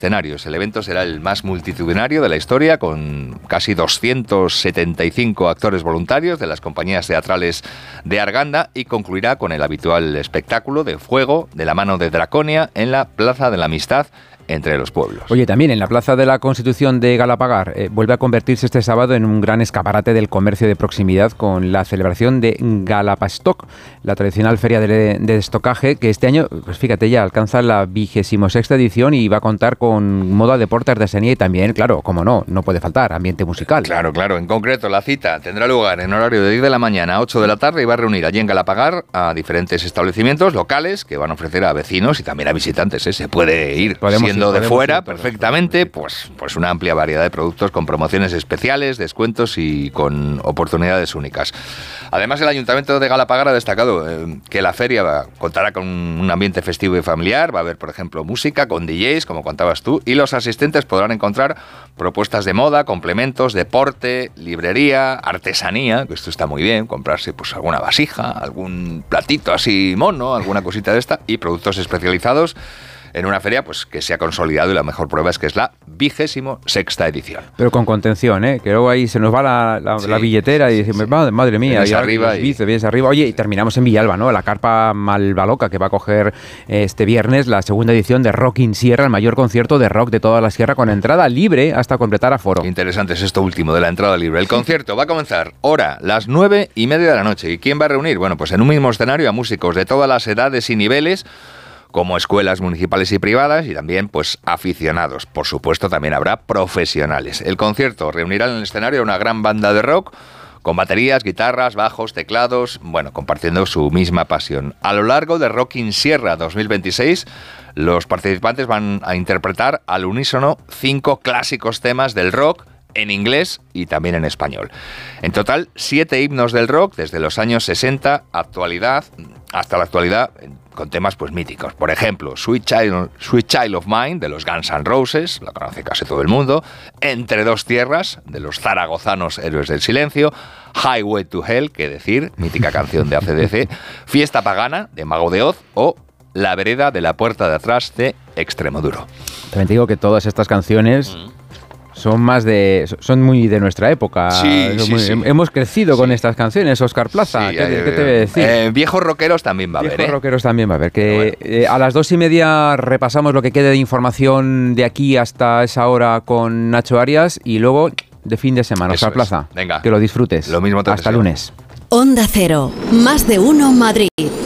escenarios. El evento será el más multitudinario de la historia, con casi 275 actores voluntarios de las compañías teatrales de Arganda, y concluirá con el habitual espectáculo de fuego de la mano de Draconia en la Plaza de la Amistad entre los pueblos. Oye, también en la Plaza de la Constitución de Galapagar vuelve a convertirse este sábado en un gran escaparate del comercio de proximidad con la celebración de Galapastock, la tradicional feria de estocaje, que este año, pues fíjate, ya alcanza la 26ª edición y va a contar con moda, deporte, artesanía y también, claro, como no puede faltar, ambiente musical. Claro. En concreto, la cita tendrá lugar en horario de 10 de la mañana a 8 de la tarde y va a reunir allí en Galapagar a diferentes establecimientos locales que van a ofrecer a vecinos y también a visitantes. Se puede ir siendo de fuera perfectamente, pues una amplia variedad de productos con promociones especiales, descuentos y con oportunidades únicas. Además, el Ayuntamiento de Galapagar ha destacado que la feria contará con un ambiente festivo y familiar. Va a haber, por ejemplo, música con DJs, como contabas tú, y los asistentes podrán encontrar propuestas de moda, complementos, deporte, librería, artesanía, que esto está muy bien, comprarse pues alguna vasija, algún platito así mono, alguna cosita de esta, y productos especializados en una feria pues que se ha consolidado, y la mejor prueba es que es la 26ª edición. Pero con contención, que luego ahí se nos va la billetera y decimos, madre mía, vienes arriba vienes arriba. Oye, y terminamos en Villalba, ¿no? La carpa Malvaloca, que va a coger este viernes la segunda edición de Rock in Sierra, el mayor concierto de rock de toda la sierra, con entrada libre hasta completar aforo. Interesante es esto último de la entrada libre. El concierto va a comenzar las 9:30 de la noche. ¿Y quién va a reunir? Bueno, pues en un mismo escenario a músicos de todas las edades y niveles, como escuelas municipales y privadas, y también pues aficionados. Por supuesto, también habrá profesionales. El concierto reunirá en el escenario a una gran banda de rock con baterías, guitarras, bajos, teclados, compartiendo su misma pasión. A lo largo de Rock in Sierra 2026, los participantes van a interpretar al unísono 5 clásicos temas del rock en inglés y también en español. En total, 7 himnos del rock desde los años 60 hasta la actualidad, con temas pues míticos. Por ejemplo, Sweet Child of Mine, de los Guns N' Roses, la conoce casi todo el mundo. Entre dos tierras, de los zaragozanos Héroes del Silencio. Highway to Hell, que decir, mítica canción de AC/DC. Fiesta Pagana, de Mago de Oz, o La Vereda de la Puerta de Atrás, de Extremoduro. También te digo que todas estas canciones son muy de nuestra época. Sí. Hemos crecido con estas canciones, Óscar Plaza. Sí, ¿Qué te voy a decir? Viejos rockeros también va a haber. Viejos rockeros también va a haber. Que a las 2:30 repasamos lo que quede de información de aquí hasta esa hora con Nacho Arias, y luego de fin de semana, Óscar Plaza. Venga. Que lo disfrutes. Lo mismo te Hasta deseo. lunes. Onda Cero, más de uno Madrid.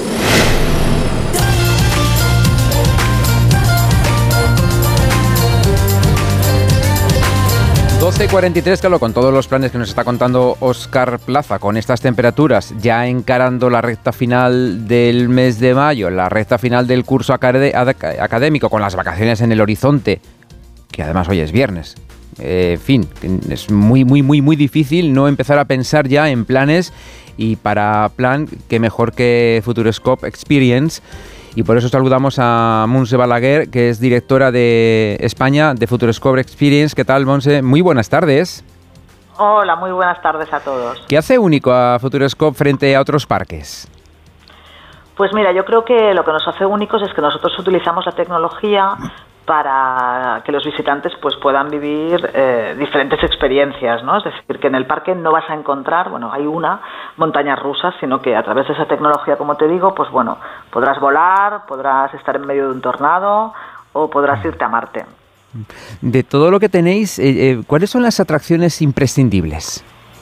12:43, claro, con todos los planes que nos está contando Óscar Plaza, con estas temperaturas, ya encarando la recta final del mes de mayo, la recta final del curso académico, con las vacaciones en el horizonte, que además hoy es viernes. En fin, es muy difícil no empezar a pensar ya en planes, y para plan, que mejor que Futuroscope Experience. Y por eso saludamos a Montse Balaguer, que es directora de España de Futuroscope Experience. ¿Qué tal, Montse? Muy buenas tardes. Hola, muy buenas tardes a todos. ¿Qué hace único a Futuroscope frente a otros parques? Pues mira, yo creo que lo que nos hace únicos es que nosotros utilizamos la tecnología para que los visitantes pues puedan vivir diferentes experiencias, ¿no? Es decir, que en el parque no vas a encontrar, hay una montaña rusa, sino que a través de esa tecnología, como te digo, pues podrás volar, podrás estar en medio de un tornado o podrás irte a Marte. De todo lo que tenéis, ¿cuáles son las atracciones imprescindibles?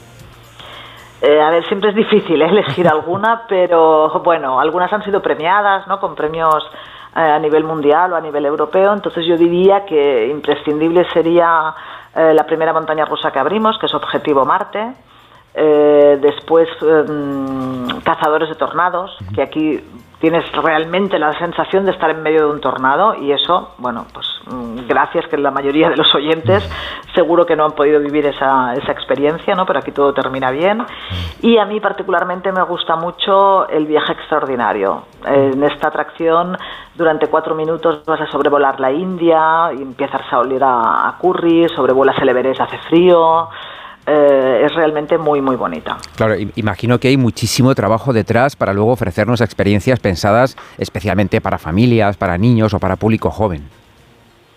A ver, siempre es difícil elegir alguna, pero algunas han sido premiadas, ¿no? Con premios a nivel mundial o a nivel europeo. Entonces yo diría que imprescindible sería la primera montaña rusa que abrimos, que es Objetivo Marte. Después Cazadores de Tornados, que aquí tienes realmente la sensación de estar en medio de un tornado, y eso, gracias, que la mayoría de los oyentes seguro que no han podido vivir esa experiencia, ¿no? Pero aquí todo termina bien. Y a mí particularmente me gusta mucho el viaje extraordinario. En esta atracción, durante 4 minutos vas a sobrevolar la India y empiezas a oler a curry, sobrevuelas el Everest, hace frío. Es realmente muy bonita. Claro, imagino que hay muchísimo trabajo detrás para luego ofrecernos experiencias pensadas especialmente para familias, para niños o para público joven.